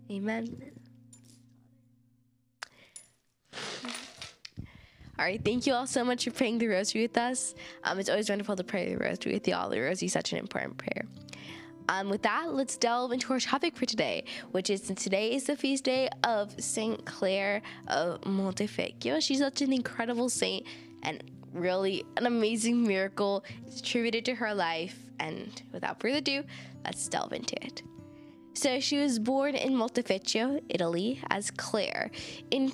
Amen. All right, thank you all so much for praying the rosary with us. It's always wonderful to pray the rosary with you all. The rosary is such an important prayer. With that, let's delve into our topic for today, which is today is the feast day of Saint Clare of Montefecchio. She's such an incredible saint and really an amazing miracle is attributed to her life. And without further ado, let's delve into it. So she was born in Montefecchio, Italy, as Clare in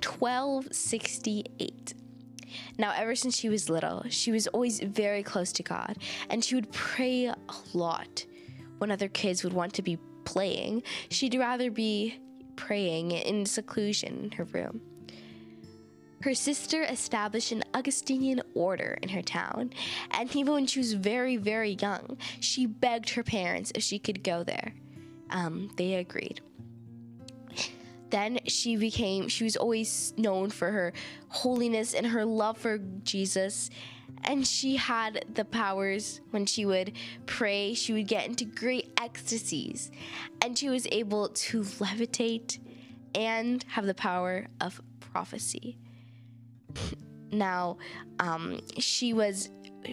1268. Now, ever since she was little, she was always very close to God, and she would pray a lot. When other kids would want to be playing, she'd rather be praying in seclusion in her room. Her sister established an Augustinian order in her town, and even when she was very, very young, she begged her parents if she could go there. They agreed. Then she was always known for her holiness and her love for Jesus. And she had the powers when she would pray, she would get into great ecstasies. And she was able to levitate and have the power of prophecy. Now, she was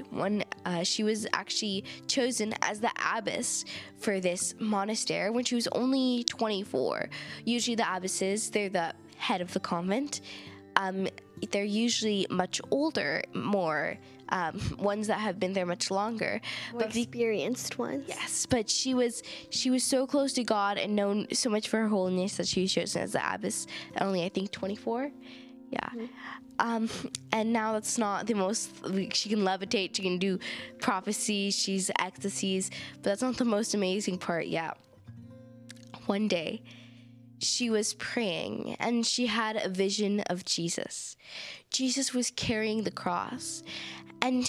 actually chosen as the abbess for this monastery when she was only 24. Usually the abbesses, they're the head of the convent. They're usually much older, more ones that have been there much longer, But experienced ones. Yes, but she was so close to God and known so much for her holiness that she was chosen as the abbess at only, I think, 24. Yeah. Mm-hmm. And now that's not the most, she can levitate, she can do prophecy, she's ecstasies, but that's not the most amazing part yet. One day, she was praying and she had a vision of Jesus. Jesus was carrying the cross, and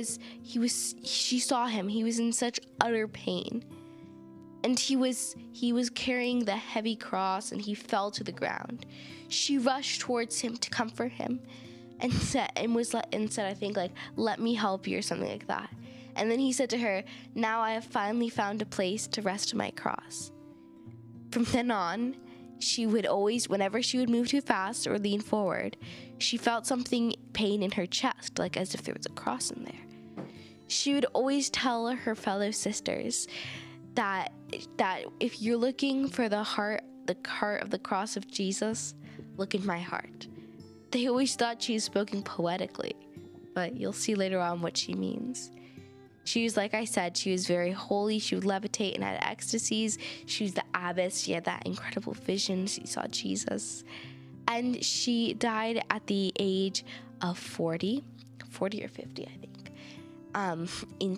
she saw him. He was in such utter pain. And he was carrying the heavy cross, and he fell to the ground. She rushed towards him to comfort him and said, I think, like, let me help you or something like that. And then he said to her, now I have finally found a place to rest my cross. From then on, she would always, whenever she would move too fast or lean forward, she felt something pain in her chest, like as if there was a cross in there. She would always tell her fellow sisters that if you're looking for the heart of the cross of Jesus, look in my heart. They always thought she was speaking poetically, but you'll see later on what she means. She was, like I said, she was very holy. She would levitate and had ecstasies. She was the abbess. She had that incredible vision. She saw Jesus. And she died at the age of 40 or 50, I think, in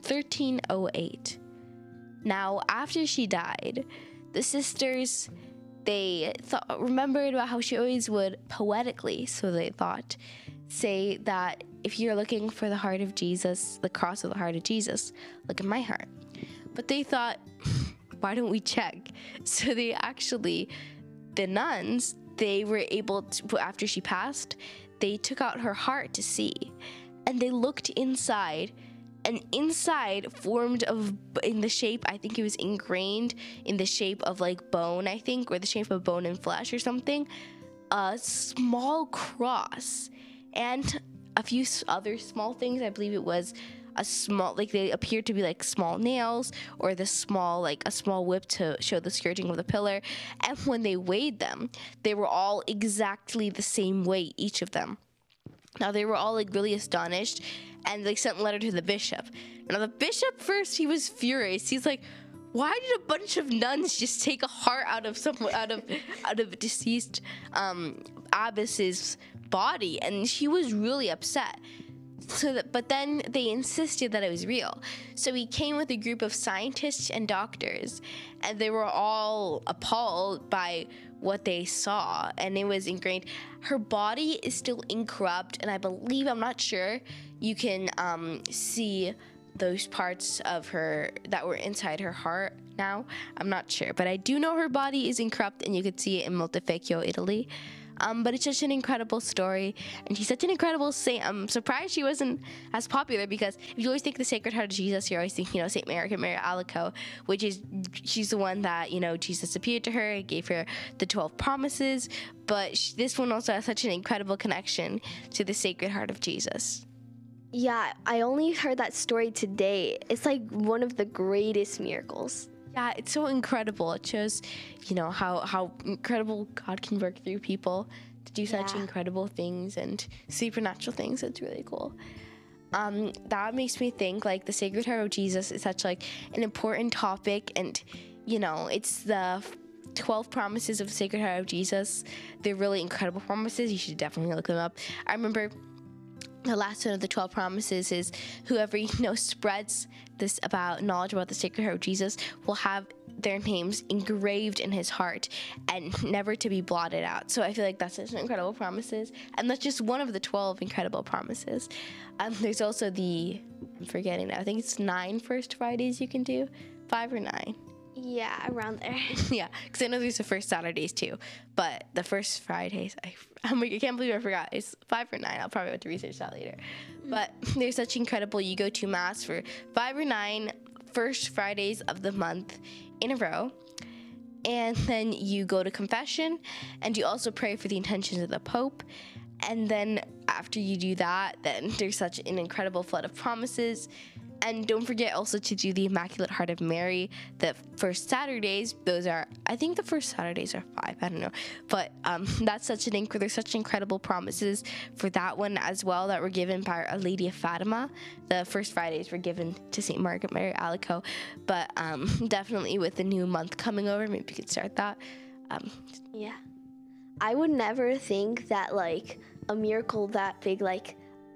1308. Now, after she died, the sisters, they remembered about how she always would poetically, so they thought, say that if you're looking for the heart of Jesus, the cross of the heart of Jesus, look at my heart. But they thought, why don't we check? So the nuns, they were able to, after she passed, they took out her heart to see, and they looked inside. And inside formed in the shape, I think it was ingrained in the shape of like bone, I think, or the shape of bone and flesh or something, a small cross and a few other small things. I believe it was a small, like they appeared to be like small nails or a small whip to show the skirting of the pillar. And when they weighed them, they were all exactly the same weight, each of them. Now, they were all, like, really astonished, and they sent a letter to the bishop. Now, the bishop first, he was furious. He's like, why did a bunch of nuns just take a heart out of a deceased abbess's body? And he was really upset. But then they insisted that it was real. So he came with a group of scientists and doctors, and they were all appalled by what they saw, and it was ingrained. Her body is still incorrupt, and I believe, I'm not sure, you can see those parts of her that were inside her heart now. I'm not sure, but I do know her body is incorrupt, and you could see it in Montefecchio, Italy. But it's such an incredible story, and she's such an incredible saint. I'm surprised she wasn't as popular, because if you always think the Sacred Heart of Jesus, you always think, Saint Mary Alacoque, which is, she's the one that, Jesus appeared to her and gave her the 12 promises. But this one also has such an incredible connection to the Sacred Heart of Jesus. Yeah, I only heard that story today. It's like one of the greatest miracles. Yeah, it's so incredible. It shows, how incredible God can work through people to do such incredible things and supernatural things. It's really cool. That makes me think, like, the Sacred Heart of Jesus is such, like, an important topic, and, it's the 12 promises of the Sacred Heart of Jesus. They're really incredible promises. You should definitely look them up. I remember the last one of the 12 promises is whoever, spreads this knowledge about the Sacred Heart of Jesus will have their names engraved in his heart and never to be blotted out. So I feel like that's such an incredible promises. And that's just one of the 12 incredible promises. There's also I'm forgetting now, I think it's 9 First Fridays you can do, 5 or 9. Yeah, around there. Yeah, because I know there's the first Saturdays too, but the first Fridays, I can't believe I forgot. It's 5 or 9. I'll probably have to research that later. But they're such incredible. You go to Mass for 5 or 9 first Fridays of the month in a row, and then you go to confession, and you also pray for the intentions of the Pope. And then after you do that, then there's such an incredible flood of promises. And don't forget also to do the Immaculate Heart of Mary the first Saturdays. I think the first Saturdays are 5, I don't know. But that's there's such incredible promises for that one as well that were given by Our Lady of Fatima. The first Fridays were given to St. Margaret Mary Alacoque. But definitely with the new month coming over, maybe we could start that. Yeah. I would never think that, like, a miracle that big, like,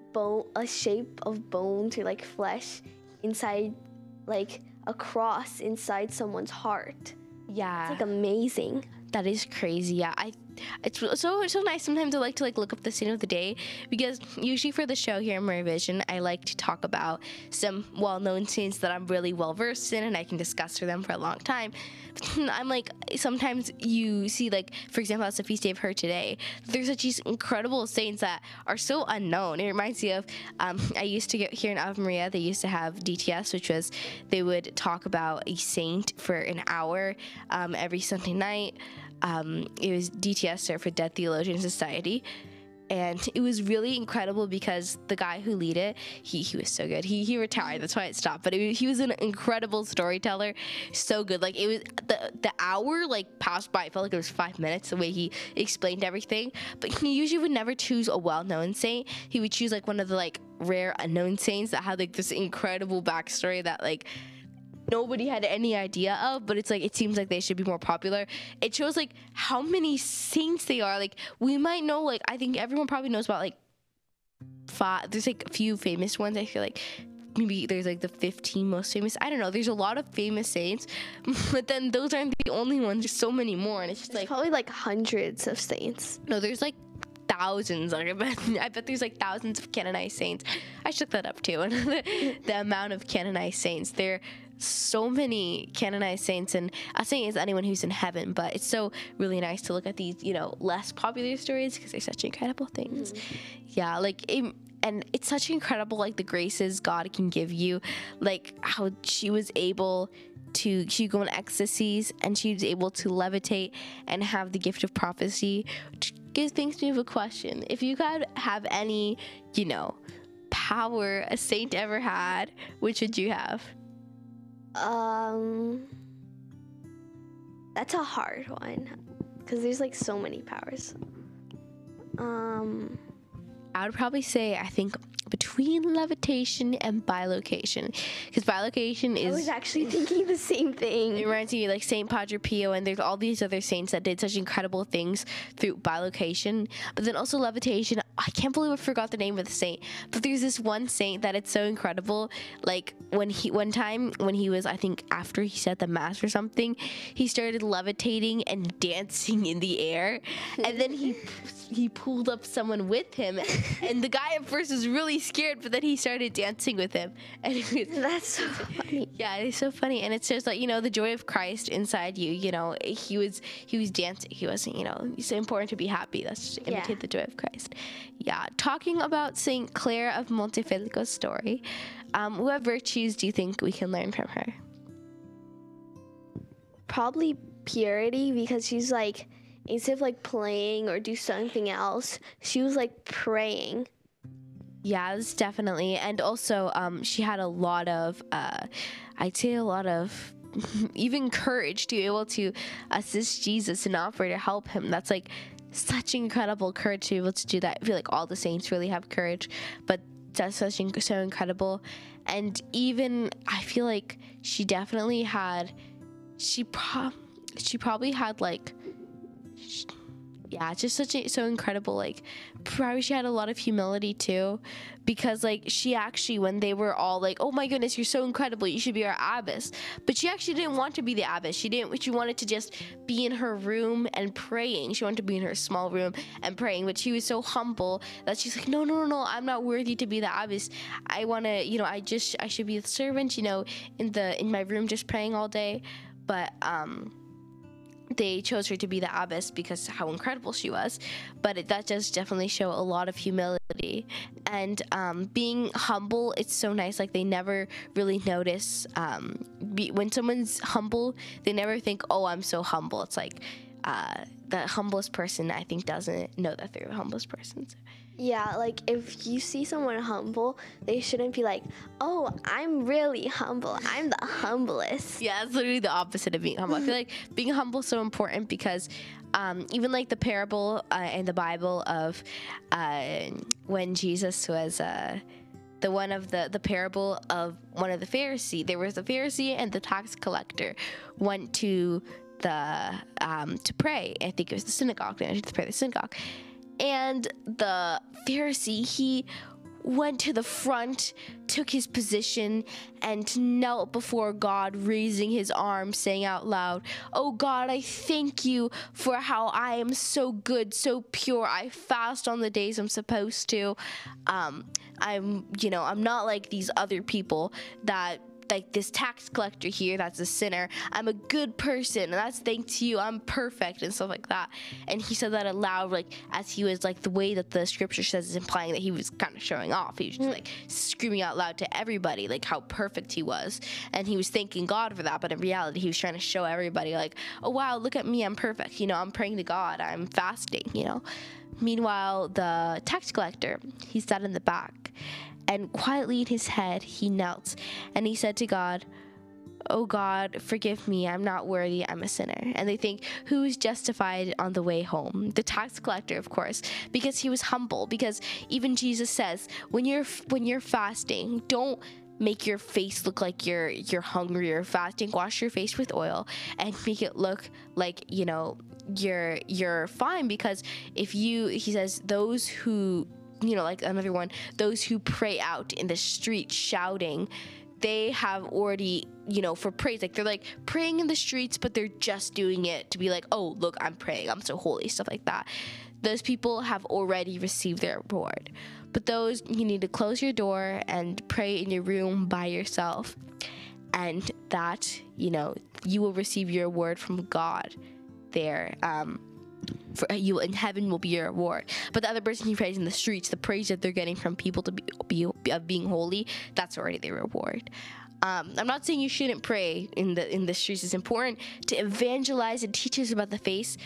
a shape of bones or, like, flesh inside, like, a cross inside someone's heart. Yeah. It's, like, amazing. That is crazy. Yeah, it's so nice sometimes. I like to look up the saint of the day, because usually for the show here in Mary Vision, I like to talk about some well-known saints that I'm really well versed in, and I can discuss for them for a long time. I'm like, sometimes you see, like, for example, that's the feast day of her today. There's such these incredible saints that are so unknown. It reminds me of I used to get here in Ave Maria. They used to have DTS, which was they would talk about a saint for an hour every Sunday night. It was DTS, or for Dead Theologian Society, and it was really incredible because the guy who lead it, he was so good. He retired, that's why it stopped, but he was an incredible storyteller, so good. Like, it was the hour, like, passed by. It felt like it was 5 minutes the way he explained everything. But he usually would never choose a well-known saint. He would choose, like, one of the, like, rare unknown saints that had, like, this incredible backstory that, like, nobody had any idea of, but it's like, it seems like they should be more popular. It shows, like, how many saints they are. Like, we might know, like, I think everyone probably knows about, like, 5. There's, like, a few famous ones. I feel like maybe there's, like, the 15 most famous. I don't know. There's a lot of famous saints, but then those aren't the only ones. There's so many more, and it's just, like, probably, like, hundreds of saints. No, there's, like, thousands. Like, I bet there's, like, thousands of canonized saints. I should look that up too. And the amount of canonized saints, there so many canonized saints, and a saint is anyone who's in heaven, but it's so really nice to look at these, less popular stories, because they're such incredible things. Yeah, like, and it's such incredible, like, the graces God can give you, like, how she was able to, she go in ecstasies, and she was able to levitate and have the gift of prophecy, which gives me a question. If you could have any, power a saint ever had, which would you have? That's a hard one, because there's, like, so many powers. I would probably say, I think, between levitation and bilocation, because bilocation is... I was actually thinking the same thing. It reminds me, like, Saint Padre Pio, and there's all these other saints that did such incredible things through bilocation. But then also levitation, I can't believe I forgot the name of the saint, but there's this one saint that it's so incredible. Like, one time when he was, I think, after he said the mass or something, he started levitating and dancing in the air, and then he pulled up someone with him, and the guy at first was really really scared, but then he started dancing with him, and it was, That's so funny. yeah, it's so funny. And it's just like, you know, the joy of Christ inside you, you know, he was dancing. He wasn't, you know, it's so important to be happy. That's to imitate the joy of Christ. Yeah. Talking about St. Clare of Montefeltro's story, what virtues do you think we can learn from her? Probably purity, because she's like, instead of like playing or do something else, she was like praying. Yes, definitely. And also, she had a lot of, I'd say a lot of even courage to be able to assist Jesus and offer to help him. That's like such incredible courage to be able to do that. I feel like all the saints really have courage, but that's so incredible. And even, I feel like she definitely had, she probably had like, yeah, it's just so incredible. Like, probably she had a lot of humility too, because like she actually, when they were all like, oh my goodness, you're so incredible, you should be our abbess, but she actually didn't want to be the abbess. She wanted to just be in her room and praying. She wanted to be in her small room and praying, but she was so humble that she's like, no, I'm not worthy to be the abbess. I want to, you know, I should be the servant, you know, in my room just praying all day. But they chose her to be the abbess because how incredible she was. But that does definitely show a lot of humility. And being humble, it's so nice. Like, they never really notice. When someone's humble, they never think, oh, I'm so humble. It's like the humblest person, I think, doesn't know that they're the humblest person. So. Yeah, like if you see someone humble, they shouldn't be like, oh, I'm really humble. I'm the humblest. Yeah, it's literally the opposite of being humble. I feel like being humble is so important because even like the parable in the Bible of when Jesus was the parable of one of the Pharisee. There was a Pharisee and the tax collector went to to pray. I think it was the synagogue. They went to pray at the synagogue. And the Pharisee, he went to the front, took his position, and knelt before God, raising his arms, saying out loud, oh God, I thank you for how I am so good, so pure. I fast on the days I'm supposed to. I'm not like these other people that, like this tax collector here, that's a sinner. I'm a good person, and that's thanks to you. I'm perfect, and stuff like that. And he said that aloud, like, as he was, like, the way that the scripture says is implying that he was kind of showing off. He was just, like, screaming out loud to everybody, like, how perfect he was. And he was thanking God for that, but in reality, he was trying to show everybody, like, oh, wow, look at me, I'm perfect. You know, I'm praying to God. I'm fasting, you know. Meanwhile, the tax collector, he sat in the back, and quietly in his head, he knelt, and he said to God, oh God, forgive me, I'm not worthy, I'm a sinner. And they think, who is justified on the way home? The tax collector, of course, because he was humble, because even Jesus says, when you're fasting, don't make your face look like you're hungry or fasting. Wash your face with oil and make it look like, you know, you're fine, because he says, those who, you know, like another one, those who pray out in the street shouting, they have already, you know, for praise, like they're like praying in the streets, but they're just doing it to be like, oh, look, I'm praying, I'm so holy, stuff like that. Those people have already received their reward. But those, you need to close your door and pray in your room by yourself, and that, you know, you will receive your reward from God there. For you in heaven will be your reward. But the other person who prays in the streets, the praise that they're getting from people to be being holy, that's already their reward. I'm not saying you shouldn't pray in the streets. It's important to evangelize and teach us about the faith,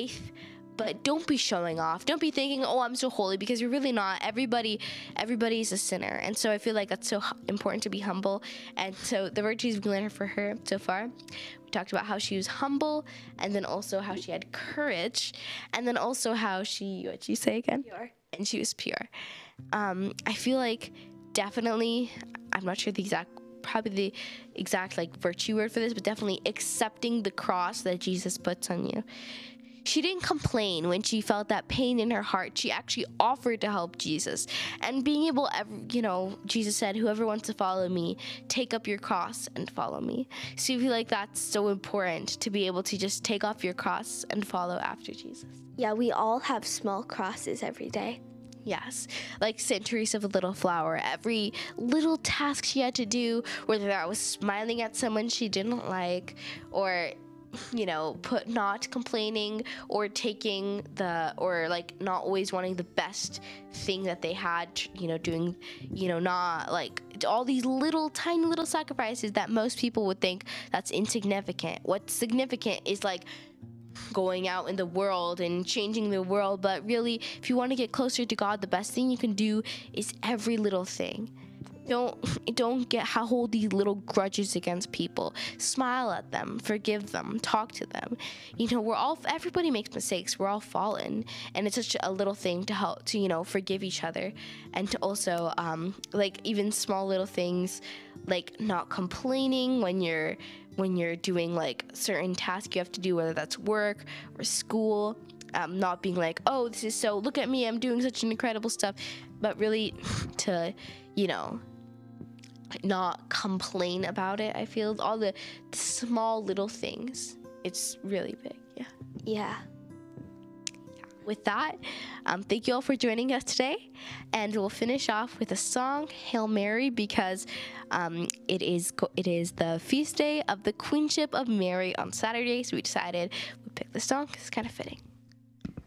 but don't be showing off. Don't be thinking, oh, I'm so holy, because you're really not. Everybody's a sinner. And so I feel like that's so important to be humble. And so the virtues we learned for her so far, we talked about how she was humble, and then also how she had courage, and then also how what'd you say again? Pure. And she was pure. I feel like definitely, I'm not sure probably the exact like virtue word for this, but definitely accepting the cross that Jesus puts on you. She didn't complain when she felt that pain in her heart. She actually offered to help Jesus. And being able, you know, Jesus said, whoever wants to follow me, take up your cross and follow me. So I feel like that's so important, to be able to just take off your cross and follow after Jesus. Yeah, we all have small crosses every day. Yes, like St. Teresa of the Little Flower, every little task she had to do, whether that was smiling at someone she didn't like, or not complaining, or taking or like not always wanting the best thing that they had, doing, not like all these little tiny little sacrifices that most people would think that's insignificant. What's significant is like going out in the world and changing the world. But really, if you want to get closer to God, the best thing you can do is every little thing. Don't hold these little grudges against people. Smile at them, forgive them, talk to them. Everybody makes mistakes. We're all fallen, and it's such a little thing to help to forgive each other, and to also like even small little things, like not complaining when you're doing like certain tasks you have to do, whether that's work or school. Not being like, oh, this is so, look at me, I'm doing such an incredible stuff, but really to not complain about it. I feel all the small little things, it's really big. Yeah. With that, thank you all for joining us today, and we'll finish off with a song, Hail Mary, because it is the feast day of the Queenship of Mary on Saturday, so we decided we'd pick the song because it's kind of fitting.